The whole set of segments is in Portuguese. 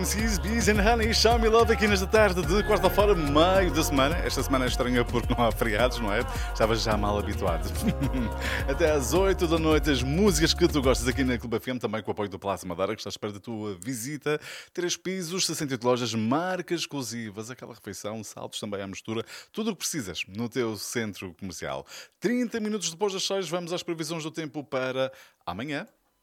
Seas, Bees and Honey, Show Me Love aqui nesta tarde de quarta-feira, meio da semana. Esta semana é estranha porque não há feriados, não é? Estavas já mal habituado. Até às 8 da noite, as músicas que tu gostas aqui na Clube FM, também com o apoio do Palácio Madeira, que está à espera da tua visita. 3 pisos, 68 lojas, marcas exclusivas, aquela refeição, saltos também à mistura, tudo o que precisas no teu centro comercial. 30 minutos depois das 6, vamos às previsões do tempo para amanhã.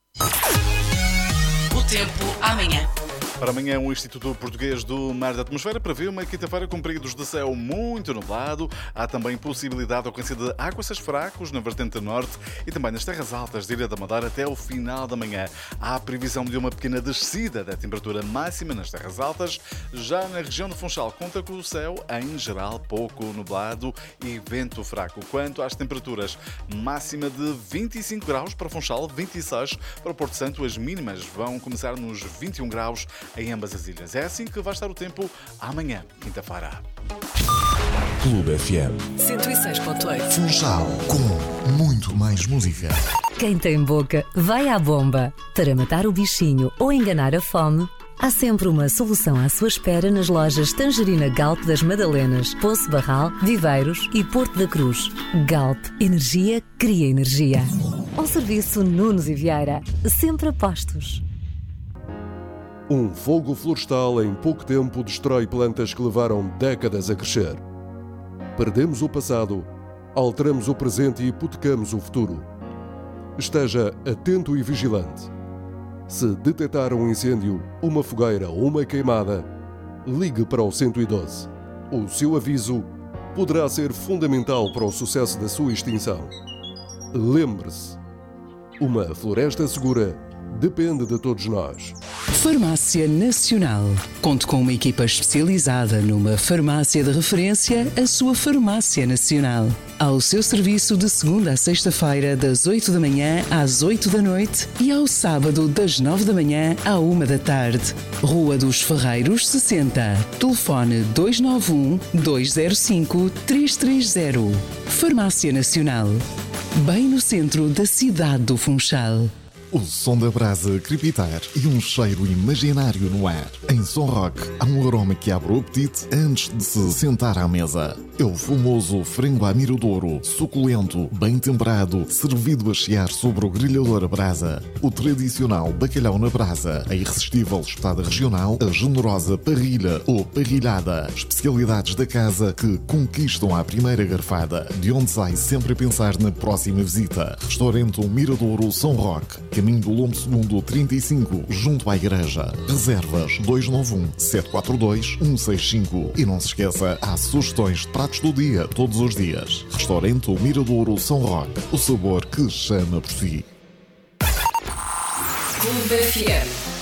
O tempo amanhã. Para amanhã, o Instituto Português do Mar da Atmosfera prevê uma quinta-feira com períodos de céu muito nublado. Há também possibilidade de ocorrência de aguaceiros fracos na vertente norte e também nas terras altas de Ilha da Madeira até o final da manhã. Há previsão de uma pequena descida da temperatura máxima nas terras altas. Já na região do Funchal, conta com o céu, em geral, pouco nublado e vento fraco. Quanto às temperaturas, máxima de 25 graus para Funchal, 26 para o Porto Santo. As mínimas vão começar nos 21 graus em ambas as ilhas. É assim que vai estar o tempo amanhã, quinta-feira. Clube FM 106.8. Funchal, com muito mais música. Quem tem boca, vai à bomba. Para matar o bichinho ou enganar a fome, há sempre uma solução à sua espera nas lojas Tangerina Galp das Madalenas, Poço Barral, Viveiros e Porto da Cruz. Galp, energia cria energia. Um serviço Nunes e Vieira, sempre a postos. Um fogo florestal em pouco tempo destrói plantas que levaram décadas a crescer. Perdemos o passado, alteramos o presente e hipotecamos o futuro. Esteja atento e vigilante. Se detectar um incêndio, uma fogueira ou uma queimada, ligue para o 112. O seu aviso poderá ser fundamental para o sucesso da sua extinção. Lembre-se, uma floresta segura depende de todos nós. Farmácia Nacional. Conte com uma equipa especializada numa farmácia de referência, a sua Farmácia Nacional. Ao seu serviço de segunda a sexta-feira, das 8 da manhã às 8 da noite e ao sábado, das 9 da manhã à 1 da tarde. Rua dos Ferreiros, 60. Telefone 291-205-330. Farmácia Nacional. Bem no centro da cidade do Funchal. O som da brasa crepitar e um cheiro imaginário no ar. Em Som Rock, há um aroma que abre o apetite antes de se sentar à mesa. É o famoso frango à miradouro, suculento, bem temperado, servido a chiar sobre o grelhador a brasa. O tradicional bacalhau na brasa, a irresistível espetada regional, a generosa parrilha ou parrilhada. Especialidades da casa que conquistam à primeira garfada, de onde sai sempre a pensar na próxima visita. Restaurante Miradouro Som Rock, caminho do Lombo II 35, junto à igreja. Reservas 291-742-165. E não se esqueça, há sugestões de pratos do dia, todos os dias. Restaurante Miradouro São Roque, o sabor que chama por si. Clube FM.